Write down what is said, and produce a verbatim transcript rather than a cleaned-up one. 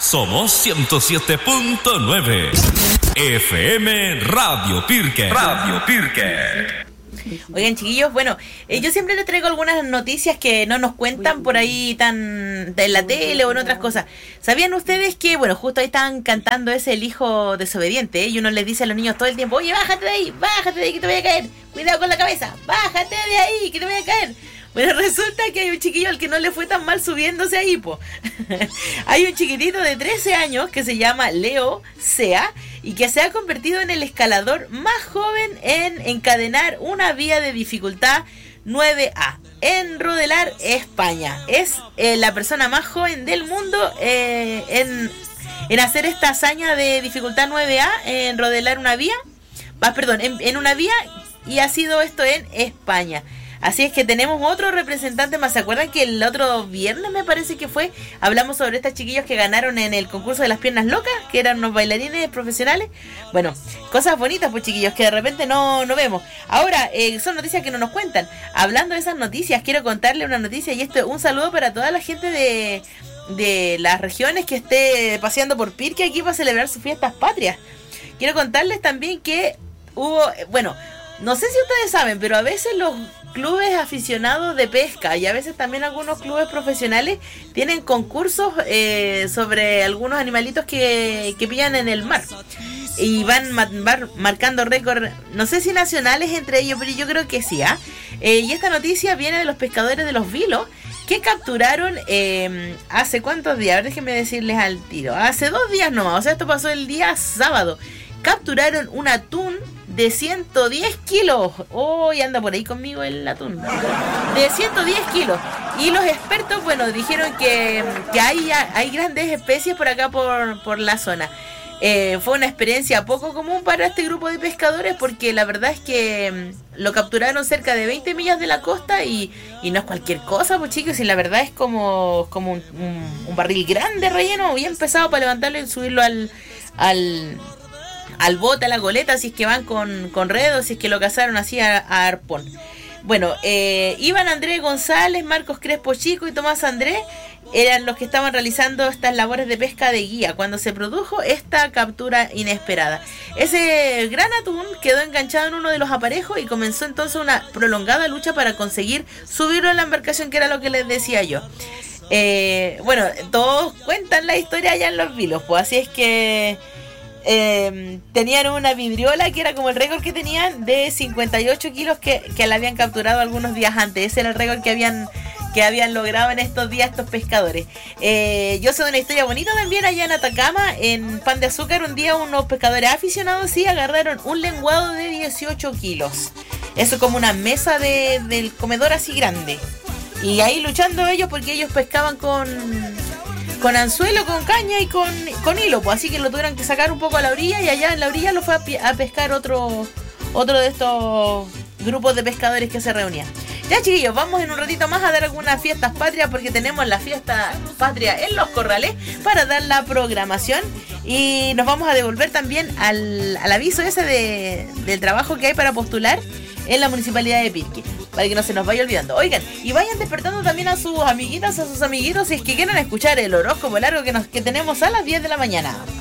Somos ciento siete punto nueve. F M Radio Pirque. Radio Pirque. Oigan, chiquillos, bueno, eh, yo siempre les traigo algunas noticias que no nos cuentan por ahí tan en la tele o en otras cosas. ¿Sabían ustedes que, bueno, justo ahí estaban cantando ese El hijo desobediente, ¿eh? Y uno les dice a los niños todo el tiempo, oye, bájate de ahí, bájate de ahí que te voy a caer, cuidado con la cabeza, bájate de ahí que te voy a caer? Bueno, resulta que hay un chiquillo al que no le fue tan mal subiéndose ahí, po. Hay un chiquitito de trece años que se llama Leo Sea y que se ha convertido en el escalador más joven en encadenar una vía de dificultad nueve A en Rodelar, España. Es eh, la persona más joven del mundo eh, en, en hacer esta hazaña de dificultad nueve A, en rodelar una vía, ah, perdón, en, en una vía, y ha sido esto en España. Así es que tenemos otro representante más. ¿Se acuerdan que el otro viernes, me parece que fue, hablamos sobre estos chiquillos que ganaron en el concurso de las piernas locas, que eran unos bailarines profesionales? Bueno, cosas bonitas, pues, chiquillos, que de repente no, no vemos. Ahora, eh, son noticias que no nos cuentan. Hablando de esas noticias, quiero contarle una noticia, y esto, un saludo para toda la gente de, de las regiones que esté paseando por Pirque aquí para celebrar sus fiestas patrias. Quiero contarles también que hubo, bueno, no sé si ustedes saben, pero a veces los clubes aficionados de pesca y a veces también algunos clubes profesionales tienen concursos eh, sobre algunos animalitos que, que pillan en el mar y van mar, mar, marcando récord, no sé si nacionales entre ellos, pero yo creo que sí, ¿ah? Eh, y esta noticia viene de los pescadores de Los Vilos, que capturaron eh, hace cuántos días, a ver, déjenme decirles al tiro, hace dos días nomás, o sea, esto pasó el día sábado. Capturaron un atún de ciento diez kilos. Oh, y anda por ahí conmigo el atún. De ciento diez kilos. Y los expertos, bueno, dijeron que, que hay, hay grandes especies por acá, por, por la zona. Eh, fue una experiencia poco común para este grupo de pescadores, porque la verdad es que lo capturaron cerca de veinte millas de la costa y, y no es cualquier cosa, pues, chicos, y la verdad es como, como un, un, un barril grande relleno, bien pesado para levantarlo y subirlo al... al al bote, a la goleta, si es que van con, con red o si es que lo cazaron así a, a arpón. Bueno, eh, Iván Andrés González, Marcos Crespo Chico y Tomás Andrés eran los que estaban realizando estas labores de pesca de guía cuando se produjo esta captura inesperada. Ese gran atún quedó enganchado en uno de los aparejos y comenzó entonces una prolongada lucha para conseguir subirlo en la embarcación, que era lo que les decía yo. Eh, bueno, todos cuentan la historia allá en Los Vilos, pues así es que... Eh, tenían una vidriola que era como el récord que tenían de cincuenta y ocho kilos que, que la habían capturado algunos días antes. Ese era el récord que habían que habían logrado en estos días estos pescadores. Eh, yo sé de una historia bonita también allá en Atacama, en Pan de Azúcar. Un día unos pescadores aficionados sí agarraron un lenguado de dieciocho kilos. Eso como una mesa de, del comedor así grande. Y ahí luchando ellos porque ellos pescaban con... con anzuelo, con caña y con, con hilo, pues así que lo tuvieron que sacar un poco a la orilla, y allá en la orilla lo fue a, a pescar otro otro de estos grupos de pescadores que se reunían. Ya, chiquillos, vamos en un ratito más a dar algunas fiestas patrias, porque tenemos la fiesta patria en Los Corrales para dar la programación, y nos vamos a devolver también al, al aviso ese de, del trabajo que hay para postular en la Municipalidad de Pirque, para que no se nos vaya olvidando. Oigan, y vayan despertando también a sus amiguitas, a sus amiguitos, si es que quieren escuchar el horóscopo largo que, nos, que tenemos a las diez de la mañana.